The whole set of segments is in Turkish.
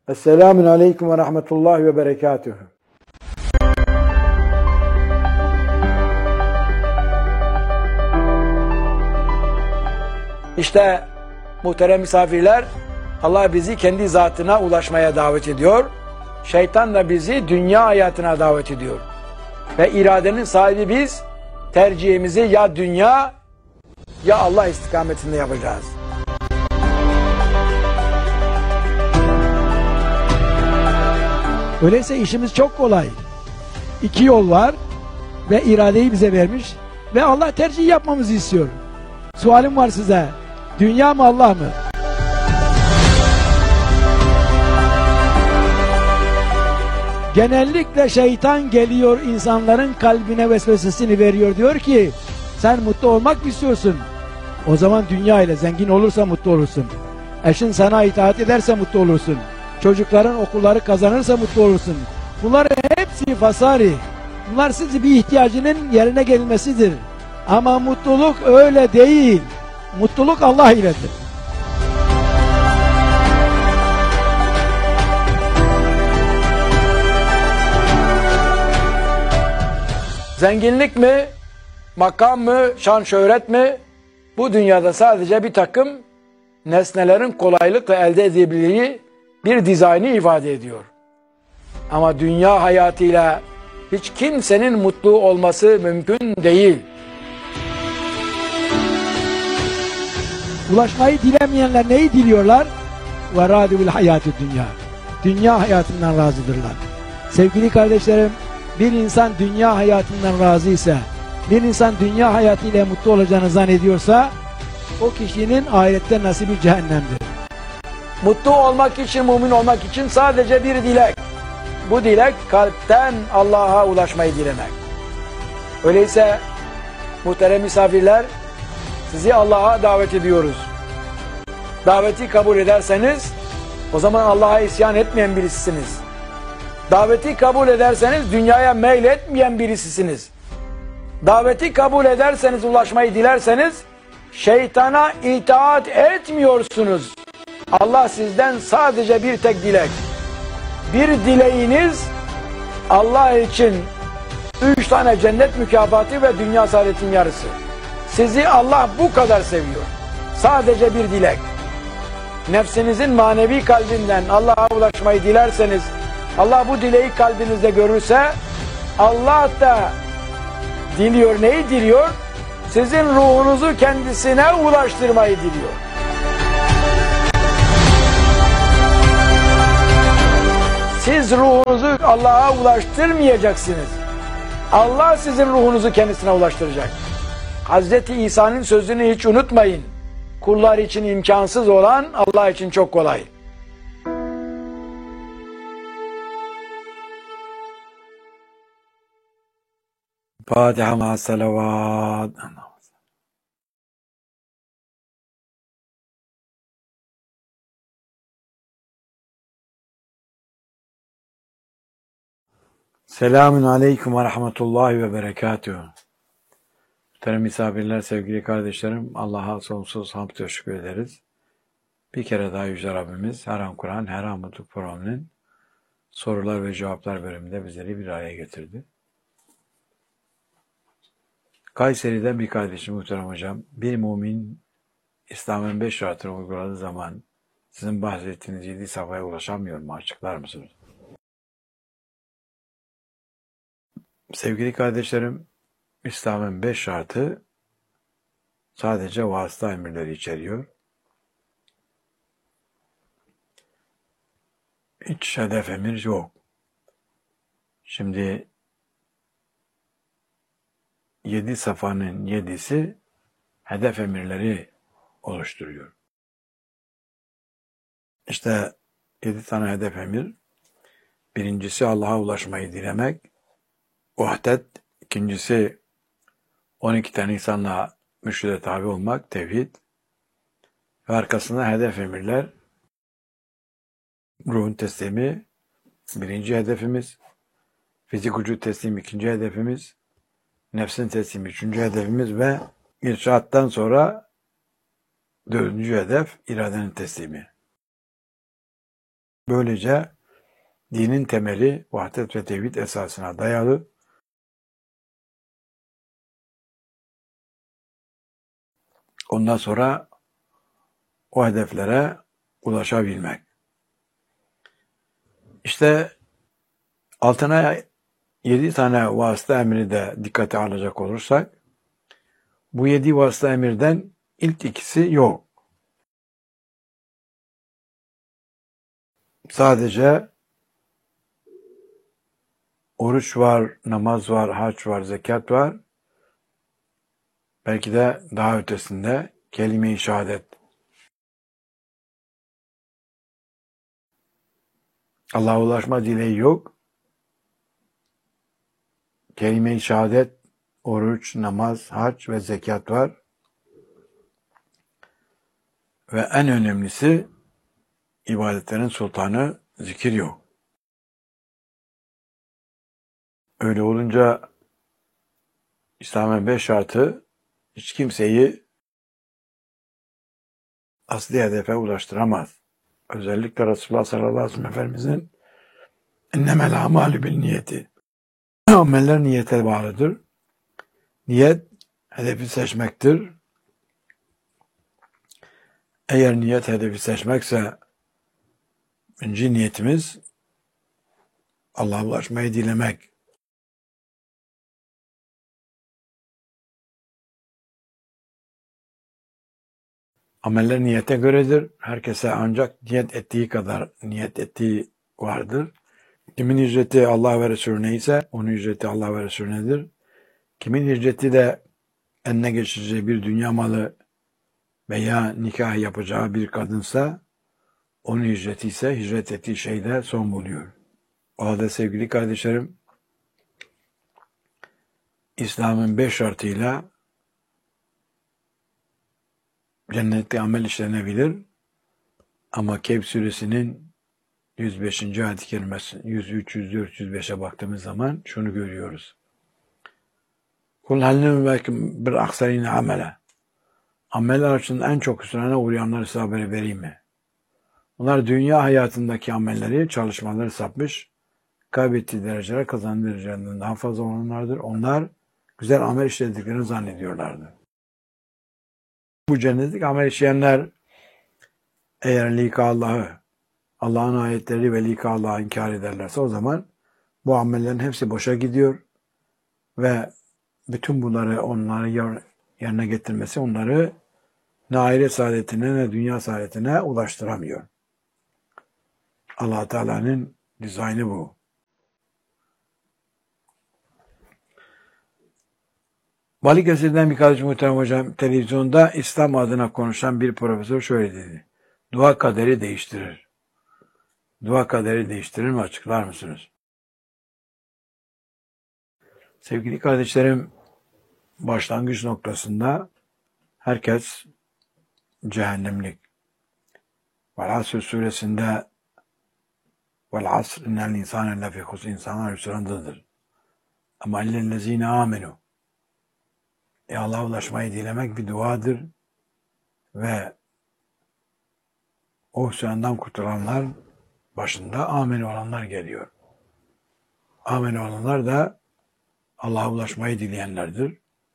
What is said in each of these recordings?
Esselamun aleyküm ve rahmetullahi ve berekatühü. İşte muhterem misafirler, Allah bizi kendi zatına ulaşmaya davet ediyor. Şeytan da bizi dünya hayatına davet ediyor. Ve iradenin sahibi biz, tercihimizi ya dünya ya Allah istikametinde yapacağız. Öyleyse işimiz çok kolay. İki yol var ve iradeyi bize vermiş ve Allah tercih yapmamızı istiyor. Sualim var size. Dünya mı Allah mı? Genellikle şeytan geliyor insanların kalbine vesvesesini veriyor. Diyor ki sen mutlu olmak mı istiyorsun? O zaman dünya ile zengin olursa mutlu olursun. Eşin sana itaat ederse mutlu olursun. Çocukların okulları kazanırsa mutlu olursun. Bunların hepsi fasari. Bunlar sizi bir ihtiyacının yerine gelmesidir. Ama mutluluk öyle değil. Mutluluk Allah iledir. Zenginlik mi, makam mı, şan şöhret mi? Bu dünyada sadece bir takım nesnelerin kolaylıkla elde edebildiği bir dizaynı ifade ediyor. Ama dünya hayatıyla hiç kimsenin mutlu olması mümkün değil. Ulaşmayı dilemeyenler neyi diliyorlar? وَرَادُ بِالْحَيَاتِ dünya. Dünya hayatından razıdırlar. Sevgili kardeşlerim, bir insan dünya hayatından razı ise, bir insan dünya hayatıyla mutlu olacağını zannediyorsa, o kişinin ahirette nasibi cehennemdir. Mutlu olmak için, mümin olmak için sadece bir dilek. Bu dilek kalpten Allah'a ulaşmayı dilemek. Öyleyse muhterem misafirler, sizi Allah'a davet ediyoruz. Daveti kabul ederseniz o zaman Allah'a isyan etmeyen birisisiniz. Daveti kabul ederseniz dünyaya meyletmeyen birisisiniz. Daveti kabul ederseniz, ulaşmayı dilerseniz şeytana itaat etmiyorsunuz. Allah sizden sadece bir tek dilek. Bir dileğiniz Allah için 3 tane cennet mükafatı ve dünya saadetin yarısı. Sizi Allah bu kadar seviyor. Sadece bir dilek. Nefsinizin manevi kalbinden Allah'a ulaşmayı dilerseniz, Allah bu dileği kalbinizde görürse, Allah da diliyor. Neyi diliyor? Sizin ruhunuzu kendisine ulaştırmayı diliyor. Siz ruhunuzu Allah'a ulaştırmayacaksınız. Allah sizin ruhunuzu kendisine ulaştıracak. Hazreti İsa'nın sözünü hiç unutmayın. Kullar için imkansız olan Allah için çok kolay. Fatiha ma salavat. Selamun aleyküm ve rahmetullahi ve berekatühü. Muhterem misafirler, sevgili kardeşlerim, Allah'a sonsuz hamd teşekkür ederiz. Bir kere daha Yüce Rabbimiz her an Kur'an, her an Mutluluk Programı'nın sorular ve cevaplar bölümünde bizleri bir araya getirdi. Kayseri'den bir kardeşim, muhterem hocam, bir mümin İslam'ın 5 şartını uyguladığı zaman sizin bahsettiğiniz 7 safhaya ulaşamıyor mu? Açıklar mısınız? Sevgili kardeşlerim, İslam'ın 5 şartı sadece vasıta emirleri içeriyor. Hiç hedef emir yok. Şimdi 7 safhanın 7'si hedef emirleri oluşturuyor. İşte 7 tane hedef emir. Birincisi Allah'a ulaşmayı dilemek. Vahdet. İkincisi 12 tane insanla mürşide tabi olmak, tevhid. Ve arkasında hedef emirler. Ruhun teslimi birinci hedefimiz. Fizik vücut teslimi ikinci hedefimiz. Nefsin teslimi üçüncü hedefimiz ve irşattan sonra dördüncü hedef iradenin teslimi. Böylece dinin temeli vahdet ve tevhid esasına dayalı. Ondan sonra o hedeflere ulaşabilmek. İşte altına 7 tane vasıta emri de dikkate alacak olursak, bu 7 vasıta emirden ilk ikisi yok. Sadece oruç var, namaz var, hac var, zekat var. Belki de daha ötesinde kelime-i şehadet. Allah'a ulaşma dileği yok. Kelime-i şehadet, oruç, namaz, hac ve zekat var. Ve en önemlisi ibadetlerin sultanı zikir yok. Öyle olunca İslam'ın 5 şartı hiç kimseyi asli hedefe ulaştıramaz. Özellikle Resulullah sallallahu aleyhi ve sellem Efendimizin ennemel amalü bil niyeti. Ameller niyete bağlıdır. Niyet hedefi seçmektir. Eğer niyet hedefi seçmekse birinci niyetimiz Allah'a ulaşmayı dilemek. Ameller niyete göredir. Herkese ancak niyet ettiği kadar niyet ettiği vardır. Kimin hicreti Allah ve Resulüne ise onun hicreti Allah ve Resulünedir. Kimin hicreti de eline geçireceği bir dünya malı veya nikah yapacağı bir kadınsa onun hicreti ise hicret ettiği şeyde son buluyor. O halde sevgili kardeşlerim, İslam'ın 5 şartıyla cennette amel işlenebilir ama Kehf suresinin 105. ayet-i kerimesi 103, 104, 105'e baktığımız zaman şunu görüyoruz. Kul hal nübeküm bir aksarine amele. Ameller açısından en çok hüsrana uğrayanları size haberi vereyim mi? Bunlar dünya hayatındaki amelleri, çalışmaları sapmış, kaybettiği dereceler kazandığı derecelerinden daha fazla olanlardır. Onlar güzel amel işlediklerini zannediyorlardı. Bu cennetlik amel işleyenler eğer lika Allah'ın ayetleri ve lika Allah'ı inkar ederlerse o zaman bu amellerin hepsi boşa gidiyor ve bütün bunları onları yerine getirmesi onları ne ahiret saadetine ne dünya saadetine ulaştıramıyor. Allah Teala'nın dizaynı bu. Balıkesir'den bir kardeşim muhterem hocam televizyonda İslam adına konuşan bir profesör şöyle dedi. Dua kaderi değiştirir. Dua kaderi değiştirir mi? Açıklar mısınız? Sevgili kardeşlerim, başlangıç noktasında herkes cehennemlik. Vel-Asr suresinde vel-Asr innel insane lefî husr, insanlar hüsrandadır. Ama illellezîne âmenû. Allah'a ulaşmayı dilemek bir duadır ve o hüsrandan kurtulanlar başında amin olanlar geliyor. Amin olanlar da Allah'a ulaşmayı dileyenlerdir.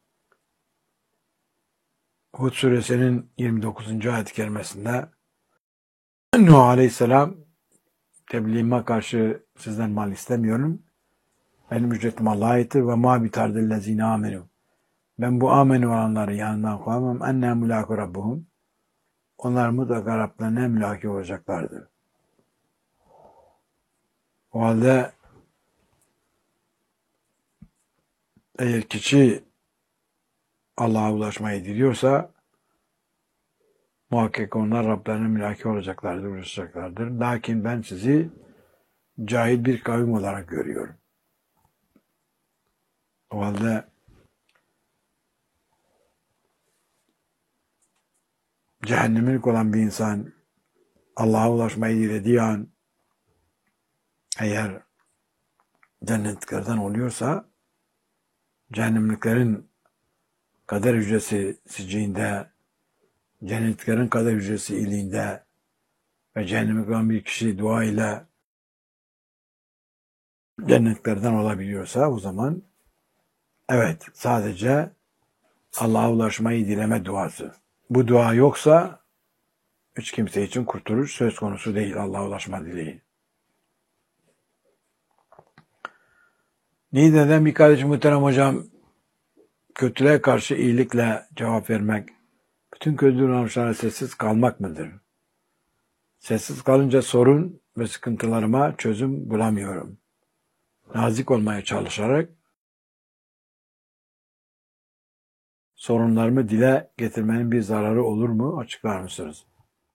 Hud suresinin 29. ayet-i kerimesinde Nuh aleyhisselam tebliğime karşı sizden mal istemiyorum. Benim ücretim Allah'a aittir ve ma bitardillezine amenu. Ben bu amin olanları yanından koymam. Enne mülâku rabbuhum. Onlar mutlaka Rablerine mülâki olacaklardır. O halde eğer kişi Allah'a ulaşmayı diliyorsa muhakkak onlar Rablerine mülâki olacaklardır, ulaşacaklardır. Lakin ben sizi cahil bir kavim olarak görüyorum. O halde cehennemlik olan bir insan Allah'a ulaşmayı dilediği an eğer cennetliklerden oluyorsa cehennemliklerin kader hücresi sicinde, cennetliklerin kader hücresi iliğinde ve cehenneme kalan bir kişi dua ile cennetlerden olabiliyorsa o zaman evet, sadece Allah'a ulaşmayı dileme duası. Bu dua yoksa hiç kimse için kurtuluş söz konusu değil, Allah'a ulaşma dileği. Niğde'den bir kardeşim, muhterem hocam, kötülüğe karşı iyilikle cevap vermek, bütün kötü davranışlara sessiz kalmak mıdır? Sessiz kalınca sorun ve sıkıntılarıma çözüm bulamıyorum. Nazik olmaya çalışarak sorunlarımı dile getirmenin bir zararı olur mu? Açıklar mısınız?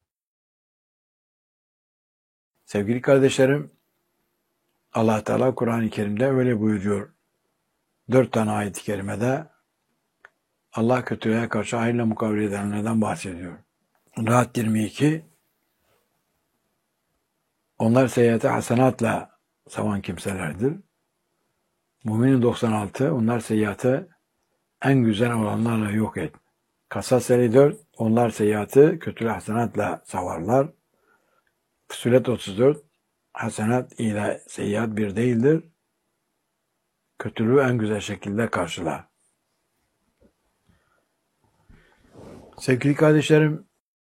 Sevgili kardeşlerim, Allah Teala Kur'an-ı Kerim'de öyle buyuruyor. 4 tane ayet-i kerimede Allah kötülüğe karşı hayırla mukabele edenlerden bahsediyor. Rahat 22, onlar seyyiate hasenatla savan kimselerdir. Müminin 96, onlar seyyiatı en güzel olanlarla yok et. Kasas 54, onlar seyyiatı kötülüğü hasenatla savarlar. Fussilet 34, hasenat ile seyyiat bir değildir. Kötülüğü en güzel şekilde karşılar. Sevgili kardeşlerim,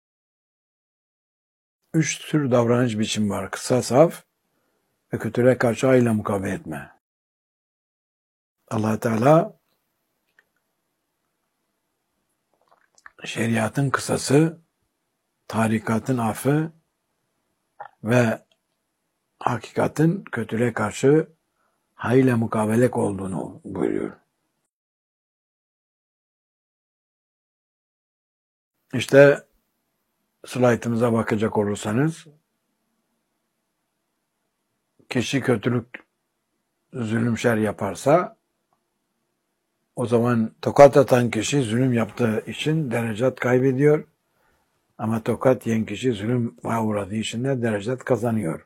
3 tür davranış biçimi var. Kısas, af ve kötülüğe karşı hayırla mukabele etme. Allah Teala şeriatın kısası, tarikatın affı ve hakikatin kötülüğe karşı hayırla mukabelek olduğunu buyuruyor. İşte slaytımıza bakacak olursanız, kişi kötülük, zulüm, şer yaparsa o zaman tokat atan kişi zulüm yaptığı için derecat kaybediyor. Ama tokat yiyen kişi zulüm uğradığı için de derecat kazanıyor.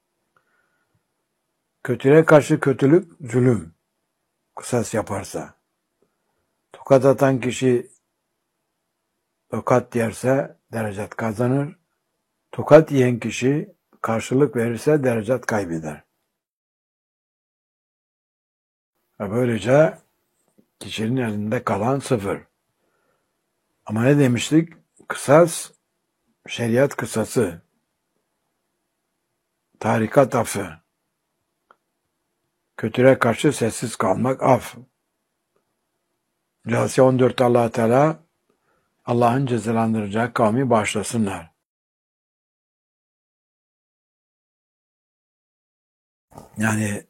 Kötülüğe karşı kötülük, zulüm, kısas yaparsa. Tokat atan kişi tokat yerse derecat kazanır. Tokat yiyen kişi karşılık verirse derecat kaybeder. Ve böylece kişinin elinde kalan sıfır. Ama ne demiştik? Kısas, şeriat kısası, tarikat affı, kötülüğe karşı sessiz kalmak af. Câsiye 14'te Allah Teala Allah'ın cezalandıracağı kavmi bağışlasınlar. Yani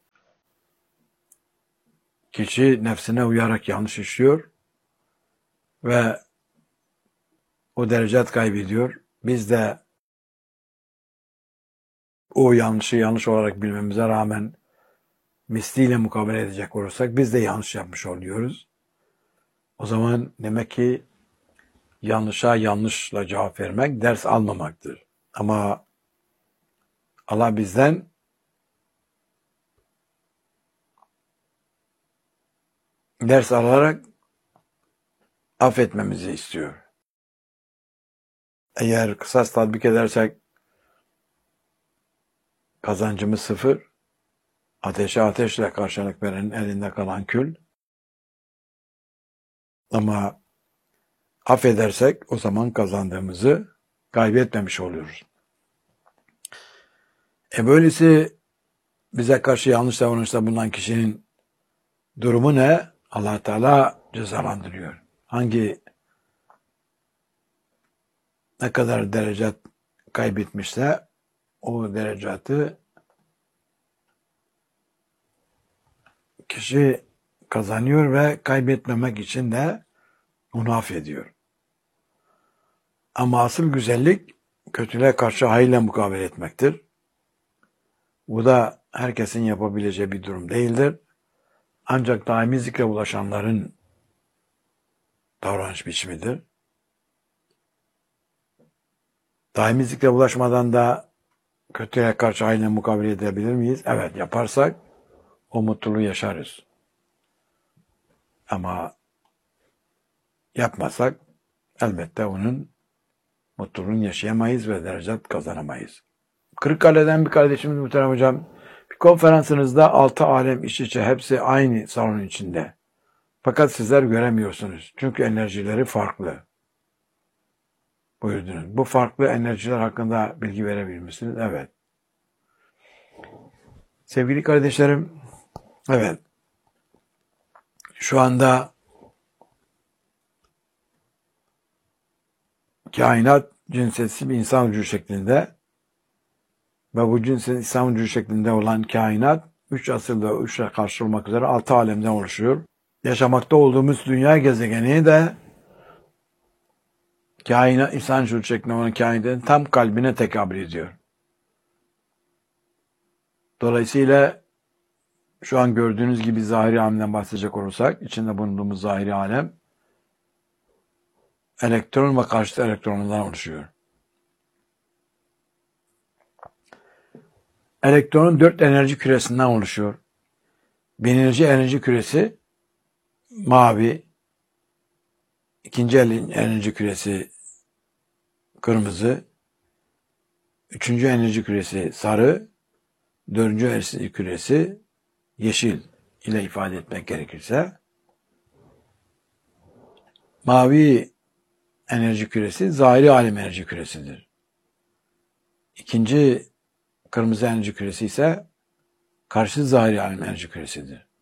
kişi nefsine uyarak yanlış işliyor ve o derecat kaybediyor. Biz de o yanlışı yanlış olarak bilmemize rağmen misliyle mukabele edecek olursak biz de yanlış yapmış oluyoruz. O zaman demek ki yanlışa yanlışla cevap vermek ders almamaktır. Ama Allah bizden ders alarak affetmemizi istiyor. Eğer kısas tatbik edersek kazancımız sıfır, ateşe ateşle karşılık verenin elinde kalan kül. Ama affedersek o zaman kazandığımızı kaybetmemiş oluyoruz. Böylesi bize karşı yanlış davranışta bulunan kişinin durumu ne? Allah Teala cezalandırıyor. Ne kadar derecat kaybetmişse o derecatı kişi kazanıyor ve kaybetmemek için de onu affediyor. Ama asıl güzellik kötülüğe karşı hayırla mukabele etmektir. Bu da herkesin yapabileceği bir durum değildir. Ancak daimi zikre ulaşanların davranış biçimidir. Daimi zikre ulaşmadan da kötülüğe karşı hayırla mukabele edebilir miyiz? Evet, yaparsak o mutluluğu yaşarız. Ama yapmasak elbette onun mutluluğunu yaşayamayız ve derecet kazanamayız. Kırıkkale'den bir kardeşimiz muhterem hocam, bir konferansınızda 6 alem iç içe, hepsi aynı salonun içinde. Fakat sizler göremiyorsunuz. Çünkü enerjileri farklı. Buyurdunuz. Bu farklı enerjiler hakkında bilgi verebilir misiniz? Evet. Sevgili kardeşlerim, evet. Şu anda kainat cinsiyetsiz bir insan vücudu şeklinde ve bu cinsiyetsiz insan vücudu şeklinde olan kainat 3 asırda 3'e karşı olmak üzere 6 alemden oluşuyor. Yaşamakta olduğumuz dünya gezegeni de kainat, insan vücudu şeklinde olan kainatın tam kalbine tekabül ediyor. Dolayısıyla şu an gördüğünüz gibi zahiri alemden bahsedecek olursak, içinde bulunduğumuz zahiri alem elektron ve karşıt elektronlardan oluşuyor. Elektronun 4 enerji küresinden oluşuyor. Birinci enerji küresi mavi, ikinci enerji küresi kırmızı, üçüncü enerji küresi sarı, dördüncü enerji küresi yeşil ile ifade etmek gerekirse. Mavi enerji küresi zahiri alem enerji küresidir. İkinci kırmızı enerji küresi ise karşı zahiri alem enerji küresidir.